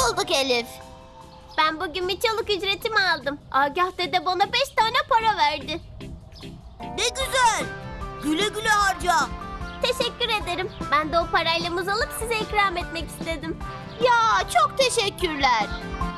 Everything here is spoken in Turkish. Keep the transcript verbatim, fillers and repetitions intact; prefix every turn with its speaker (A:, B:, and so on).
A: bulduk Elif.
B: Ben bugün miçoluk ücretimi aldım. Agah dede bana beş tane para verdi.
A: Ne güzel. Güle güle harca.
B: Teşekkür ederim. Ben de o parayla muz alıp size ikram etmek istedim.
A: Ya çok teşekkürler.